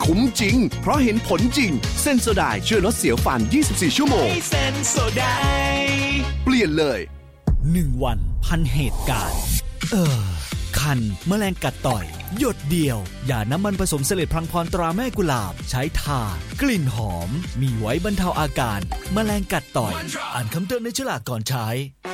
คุ้มจริงเพราะเห็นผลจริงเซนโซไดช่วยลดเสียวฟัน24ชั่วโมงเซนโซไดเปลี่ยนเลย 1วันพันเหตุการณ์คันแมลงกัดต่อยหยดเดียวอย่าน้ำมันผสมเสลดพลังพรตราแม่กุหลาบใช้ทากลิ่นหอมมีไว้บรรเทาอาการแมลงกัดต่อยอ่านคำเตือนในฉลากก่อนใช้